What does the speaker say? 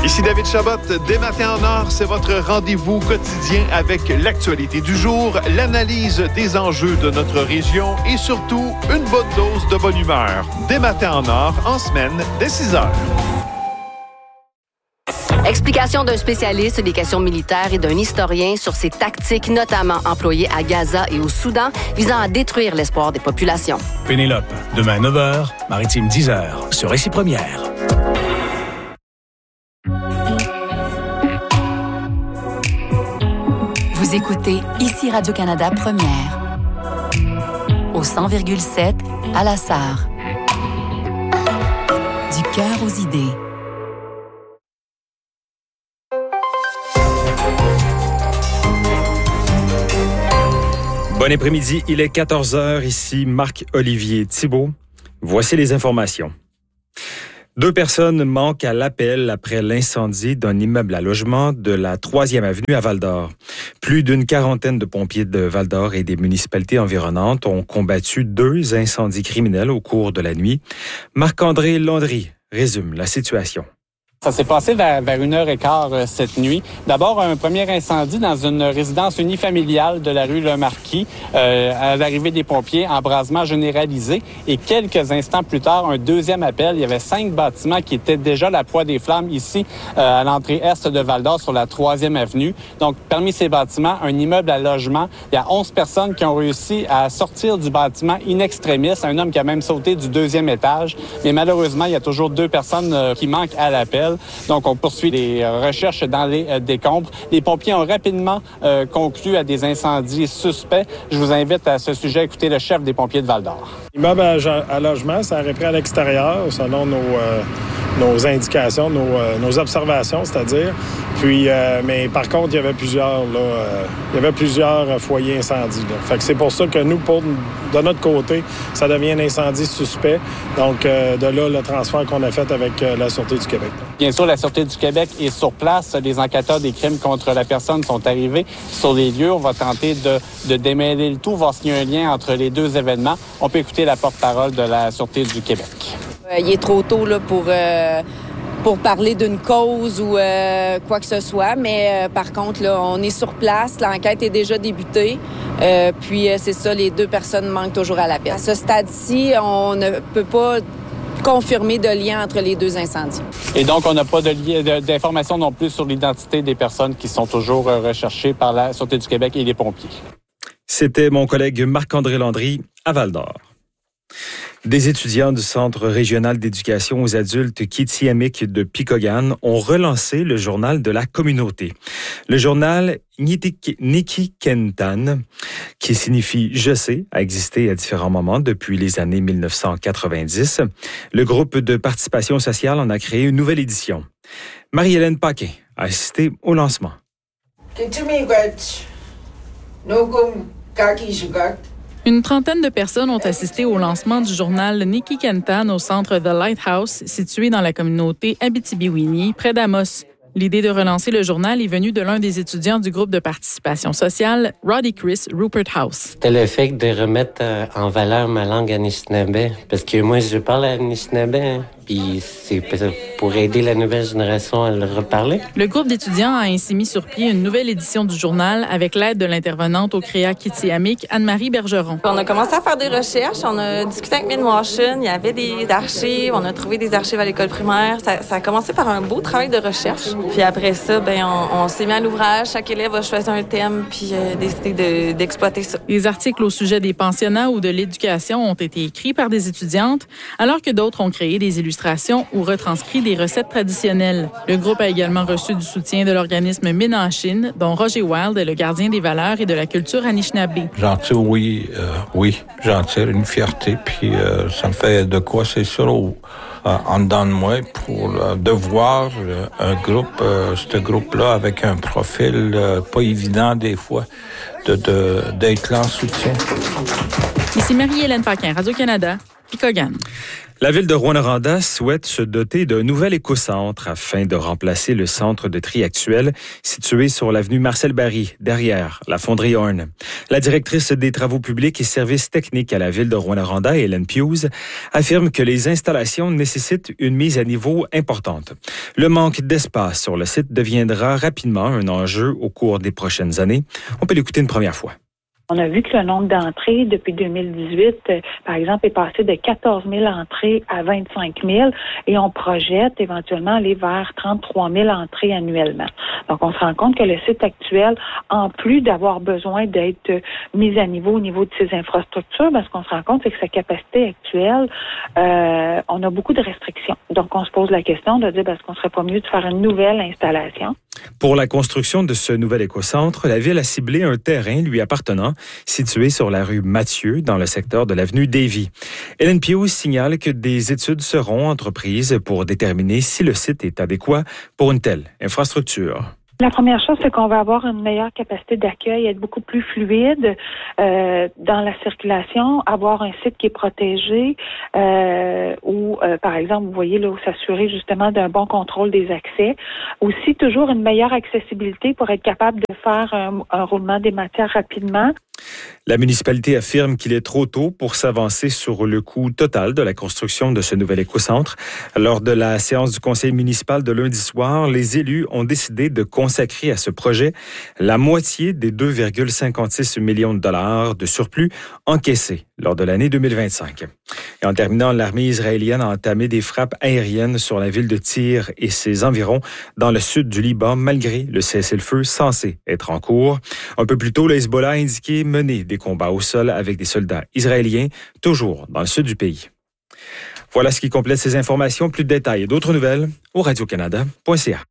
Ici David Chabot. Dès Matin en Or, c'est votre rendez-vous quotidien avec l'actualité du jour, l'analyse des enjeux de notre région et surtout une bonne dose de bonne humeur. Dès Matin en Or, en semaine, dès 6 heures. Explication d'un spécialiste des questions militaires et d'un historien sur ces tactiques notamment employées à Gaza et au Soudan visant à détruire l'espoir des populations. Pénélope, demain 9h, Maritime 10h, sur Récit Première. Vous écoutez ici Radio-Canada Première. Au 100,7 à La Sarre. Du cœur aux idées. Bon après-midi, il est 14h, ici Marc-Olivier Thibault. Voici les informations. 2 personnes manquent à l'appel après l'incendie d'un immeuble à logement de la 3e avenue à Val-d'Or. Plus d'une quarantaine de pompiers de Val-d'Or et des municipalités environnantes ont combattu 2 incendies criminels au cours de la nuit. Marc-André Landry résume la situation. Ça s'est passé vers 1h15 cette nuit. D'abord, un premier incendie dans une résidence unifamiliale de la rue Le Marquis. À l'arrivée des pompiers, embrasement généralisé. Et quelques instants plus tard, un deuxième appel. Il y avait 5 bâtiments qui étaient déjà à la proie des flammes ici, à l'entrée est de Val-d'Or, sur la 3e avenue. Donc, parmi ces bâtiments, un immeuble à logement. Il y a 11 personnes qui ont réussi à sortir du bâtiment in extremis. Un homme qui a même sauté du 2e étage. Mais malheureusement, il y a toujours 2 personnes qui manquent à l'appel. Donc, on poursuit les recherches dans les décombres. Les pompiers ont rapidement conclu à des incendies suspects. Je vous invite à ce sujet à écouter le chef des pompiers de Val-d'Or. L'immeuble à logement, ça aurait pris à l'extérieur, selon nos indications, nos observations, c'est-à-dire. Puis, mais par contre, il y avait plusieurs foyers incendies. Là. Fait que c'est pour ça que nous, de notre côté, ça devient un incendie suspect. Donc, de là, le transfert qu'on a fait avec la Sûreté du Québec. Bien sûr, la Sûreté du Québec est sur place. Les enquêteurs des crimes contre la personne sont arrivés sur les lieux. On va tenter de démêler le tout, voir s'il y a un lien entre les 2 événements. On peut écouter la porte-parole de la Sûreté du Québec. Il est trop tôt là, pour parler d'une cause ou quoi que ce soit, mais par contre, là, on est sur place, l'enquête est déjà débutée, puis c'est ça, les 2 personnes manquent toujours à l'appel. À ce stade-ci, on ne peut pas confirmer de lien entre les 2 incendies. Et donc, on n'a pas d'informations non plus sur l'identité des personnes qui sont toujours recherchées par la Sûreté du Québec et les pompiers. C'était mon collègue Marc-André Landry à Val-d'Or. Des étudiants du Centre régional d'éducation aux adultes Kitiamik de Picogan ont relancé le journal de la communauté. Le journal Nikikentan, qui signifie « Je sais », a existé à différents moments depuis les années 1990. Le groupe de participation sociale en a créé une nouvelle édition. Marie-Hélène Paquin a assisté au lancement. Une trentaine de personnes ont assisté au lancement du journal Nikikentan au centre The Lighthouse, situé dans la communauté Abitibi-Winnie, près d'Amos. L'idée de relancer le journal est venue de l'un des étudiants du groupe de participation sociale, Roddy Chris Rupert House. C'était le fait de remettre en valeur ma langue anishinaabe, parce que moi, je parle anishinaabe, hein, puis c'est pour aider la nouvelle génération à le reparler. Le groupe d'étudiants a ainsi mis sur pied une nouvelle édition du journal avec l'aide de l'intervenante au CREA Kitiamik, Anne-Marie Bergeron. On a commencé à faire des recherches, on a discuté avec Midwashon, il y avait des archives, on a trouvé des archives à l'école primaire. Ça a commencé par un beau travail de recherche. Puis après ça, on s'est mis à l'ouvrage. Chaque élève a choisi un thème puis décidé d'exploiter ça. Les articles au sujet des pensionnats ou de l'éducation ont été écrits par des étudiantes, alors que d'autres ont créé des illustrations ou retranscrit des recettes traditionnelles. Le groupe a également reçu du soutien de l'organisme Ménachine, dont Roger Wild est le gardien des valeurs et de la culture Anishinaabe. J'en tire, oui, j'en tire une fierté, puis ça me fait de quoi, c'est sûr, en dedans de moi, de voir ce groupe-là avec un profil pas évident des fois, d'être là en soutien. Ici Marie-Hélène Paquin, Radio-Canada, Picogan. La ville de Rouyn-Noranda souhaite se doter d'un nouvel écocentre afin de remplacer le centre de tri actuel situé sur l'avenue Marcel Barry, derrière la fonderie Horn. La directrice des travaux publics et services techniques à la ville de Rouyn-Noranda, Hélène Pius, affirme que les installations nécessitent une mise à niveau importante. Le manque d'espace sur le site deviendra rapidement un enjeu au cours des prochaines années. On peut l'écouter une première fois. On a vu que le nombre d'entrées depuis 2018, par exemple, est passé de 14 000 entrées à 25 000 et on projette éventuellement aller vers 33 000 entrées annuellement. Donc, on se rend compte que le site actuel, en plus d'avoir besoin d'être mis à niveau au niveau de ses infrastructures, ce qu'on se rend compte, c'est que sa capacité actuelle, on a beaucoup de restrictions. Donc, on se pose la question de dire, est-ce qu'on serait pas mieux de faire une nouvelle installation? Pour la construction de ce nouvel écocentre, la ville a ciblé un terrain lui appartenant situé sur la rue Mathieu, dans le secteur de l'avenue Davy. Hélène Pius signale que des études seront entreprises pour déterminer si le site est adéquat pour une telle infrastructure. La première chose, c'est qu'on va avoir une meilleure capacité d'accueil, être beaucoup plus fluide dans la circulation, avoir un site qui est protégé ou, par exemple, vous voyez, là, s'assurer justement d'un bon contrôle des accès. Aussi, toujours une meilleure accessibilité pour être capable de faire un roulement des matières rapidement. La municipalité affirme qu'il est trop tôt pour s'avancer sur le coût total de la construction de ce nouvel écocentre. Lors de la séance du conseil municipal de lundi soir, les élus ont décidé de consacrer à ce projet la moitié des 2,56 millions de dollars de surplus encaissés lors de l'année 2025. Et en terminant, l'armée israélienne a entamé des frappes aériennes sur la ville de Tyr et ses environs dans le sud du Liban, malgré le cessez-le-feu censé être en cours. Un peu plus tôt, le Hezbollah a indiqué mener des combats au sol avec des soldats israéliens, toujours dans le sud du pays. Voilà ce qui complète ces informations. Plus de détails et d'autres nouvelles au radiocanada.ca.